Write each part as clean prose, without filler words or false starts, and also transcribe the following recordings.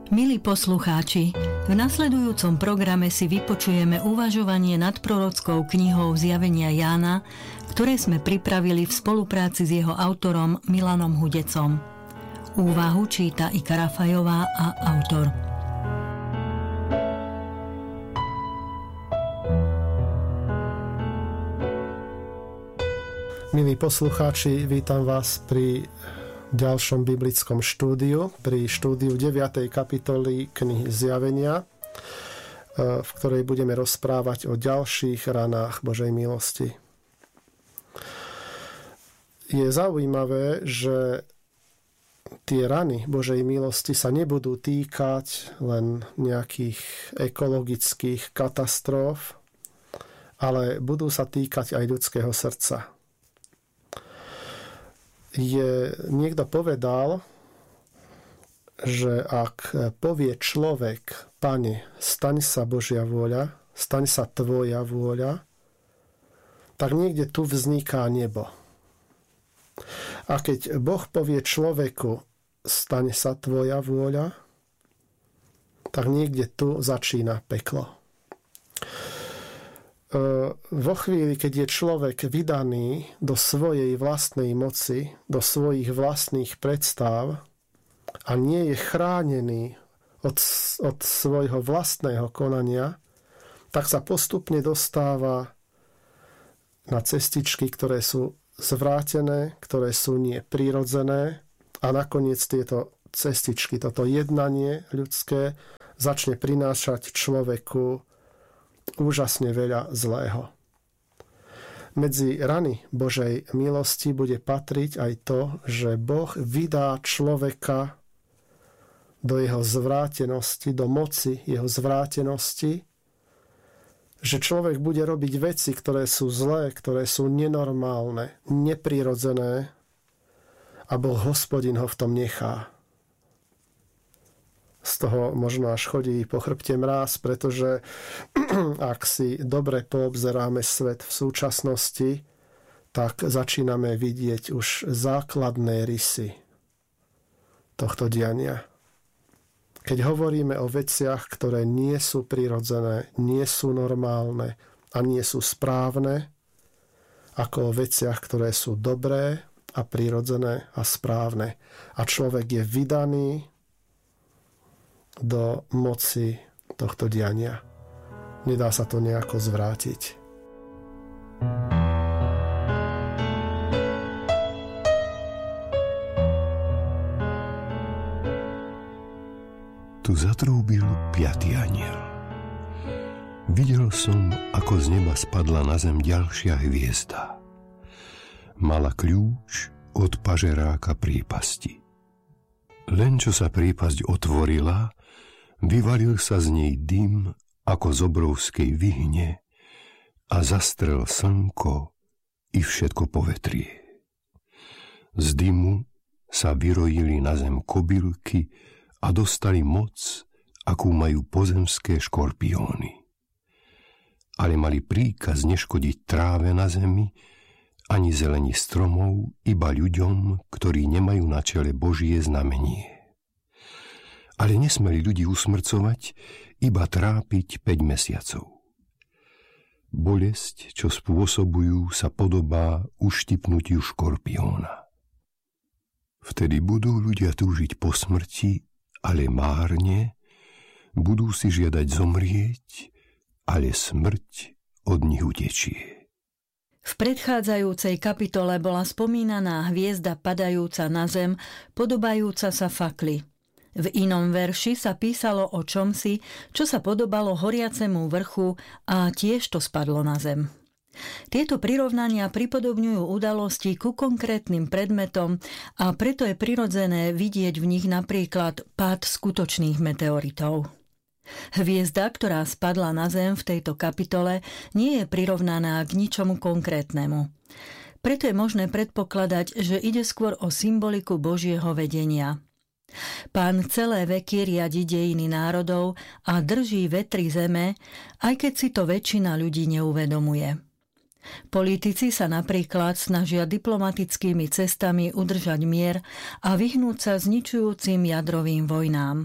Milí poslucháči, v nasledujúcom programe si vypočujeme uvažovanie nad prorockou knihou Zjavenia Jána, ktoré sme pripravili v spolupráci s jeho autorom Milanom Hudecom. Úvahu číta Ika Rafajová a autor. Milí poslucháči, vítam vás pri ďalšom biblickom štúdiu, pri štúdiu 9. kapitoly knihy Zjavenia, v ktorej budeme rozprávať o ďalších ranách Božej milosti. Je zaujímavé, že tie rany Božej milosti sa nebudú týkať len nejakých ekologických katastrof, ale budú sa týkať aj ľudského srdca. Niekto povedal, že ak povie človek: Pane, staň sa Božia vôľa, staň sa tvoja vôľa, tak niekde tu vzniká nebo. A keď Boh povie človeku: staň sa tvoja vôľa, tak niekde tu začína peklo. Vo chvíli, keď je človek vydaný do svojej vlastnej moci, do svojich vlastných predstav a nie je chránený od svojho vlastného konania, tak sa postupne dostáva na cestičky, ktoré sú zvrátené, ktoré sú neprirodzené, a nakoniec tieto cestičky, toto jednanie ľudské začne prinášať človeku úžasne veľa zlého. Medzi rany Božej milosti bude patriť aj to, že Boh vydá človeka do jeho zvrátenosti, do moci jeho zvrátenosti, že človek bude robiť veci, ktoré sú zlé, ktoré sú nenormálne, neprirodzené, a Boh Hospodin ho v tom nechá. Z toho možno až chodí po chrbte mráz, pretože ak si dobre poobzeráme svet v súčasnosti, tak začíname vidieť už základné rysy tohto diania. Keď hovoríme o veciach, ktoré nie sú prirodzené, nie sú normálne a nie sú správne, ako o veciach, ktoré sú dobré a prirodzené a správne. A človek je vydaný do moci tohto diania. Nedá sa to nejako zvrátiť. Tu zatrúbil 5. anjel. Videl som, ako z neba spadla na zem ďalšia hviezda. Mala kľúč od pažeráka prípasti. Len čo sa prípasť otvorila, vyvalil sa z nej dym ako z obrovskej vyhne a zastrel slnko i všetko povetrie. Z dymu sa vyrojili na zem kobylky a dostali moc, akú majú pozemské škorpióny. Ale mali príkaz neškodiť tráve na zemi, ani zelení stromov, iba ľuďom, ktorí nemajú na čele Božie znamenie. Ale nesmeli ľudí usmrcovať, iba trápiť 5 mesiacov. Bolesť, čo spôsobujú, sa podobá uštipnutiu škorpióna. Vtedy budú ľudia túžiť po smrti, ale márne, budú si žiadať zomrieť, ale smrť od nich utečie. V predchádzajúcej kapitole bola spomínaná hviezda padajúca na zem, podobajúca sa fakli. V inom verši sa písalo o čomsi, čo sa podobalo horiacemu vrchu, a tiež to spadlo na zem. Tieto prirovnania pripodobňujú udalosti ku konkrétnym predmetom a preto je prirodzené vidieť v nich napríklad pád skutočných meteoritov. Hviezda, ktorá spadla na zem v tejto kapitole, nie je prirovnaná k ničomu konkrétnemu. Preto je možné predpokladať, že ide skôr o symboliku Božieho vedenia. Pán celé veky riadi dejiny národov a drží vetry zeme, aj keď si to väčšina ľudí neuvedomuje. Politici sa napríklad snažia diplomatickými cestami udržať mier a vyhnúť sa zničujúcim jadrovým vojnám.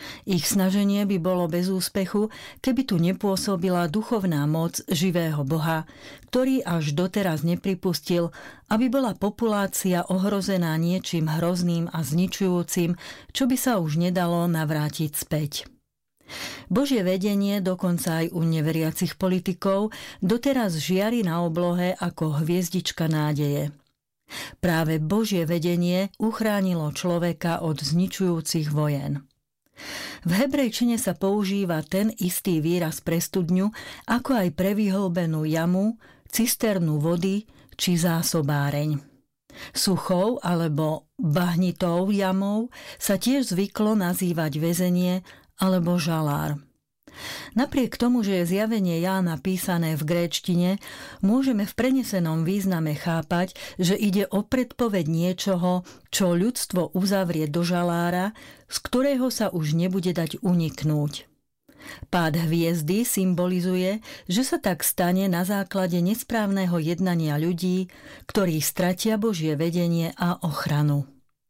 Ich snaženie by bolo bez úspechu, keby tu nepôsobila duchovná moc živého Boha, ktorý až doteraz nepripustil, aby bola populácia ohrozená niečím hrozným a zničujúcim, čo by sa už nedalo navrátiť späť. Božie vedenie, dokonca aj u neveriacich politikov, doteraz žiari na oblohe ako hviezdička nádeje. Práve Božie vedenie uchránilo človeka od zničujúcich vojen. V hebrejčine sa používa ten istý výraz pre studňu, ako aj pre vyhlbenú jamu, cisternu vody či zásobáreň. Suchou alebo bahnitou jamou sa tiež zvyklo nazývať väzenie alebo žalár. Napriek tomu, že je zjavenie Jána písané v gréčtine, môžeme v prenesenom význame chápať, že ide o predpoveď niečoho, čo ľudstvo uzavrie do žalára, z ktorého sa už nebude dať uniknúť. Pád hviezdy symbolizuje, že sa tak stane na základe nesprávneho jednania ľudí, ktorí stratia Božie vedenie a ochranu.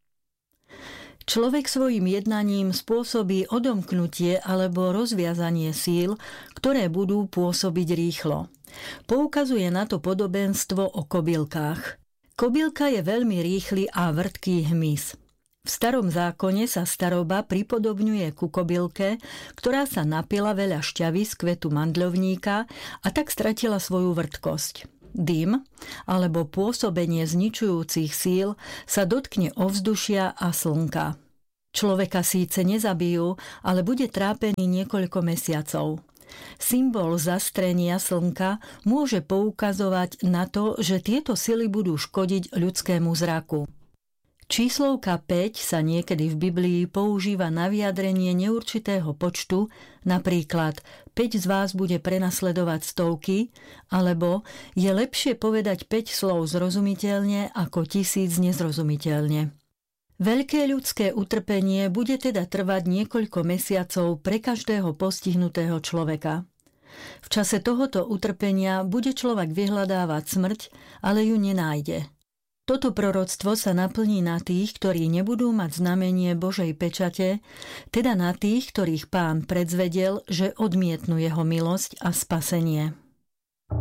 Človek svojim jednaním spôsobí odomknutie alebo rozviazanie síl, ktoré budú pôsobiť rýchlo. Poukazuje na to podobenstvo o kobylkách. Kobylka je veľmi rýchly a vrtký hmyz. V starom zákone sa staroba pripodobňuje ku kobylke, ktorá sa napila veľa šťavy z kvetu mandľovníka a tak stratila svoju vrtkosť. Dym alebo pôsobenie zničujúcich síl sa dotkne ovzdušia a slnka. Človeka síce nezabijú, ale bude trápený niekoľko mesiacov. Symbol zastrenia slnka môže poukazovať na to, že tieto sily budú škodiť ľudskému zraku. Číslovka 5 sa niekedy v Biblii používa na vyjadrenie neurčitého počtu, napríklad 5 z vás bude prenasledovať stovky, alebo je lepšie povedať 5 slov zrozumiteľne ako 1000 nezrozumiteľne. Veľké ľudské utrpenie bude teda trvať niekoľko mesiacov pre každého postihnutého človeka. V čase tohoto utrpenia bude človek vyhľadávať smrť, ale ju nenájde. Toto proroctvo sa naplní na tých, ktorí nebudú mať znamenie Božej pečate, teda na tých, ktorých Pán predzvedel, že odmietnú jeho milosť a spasenie.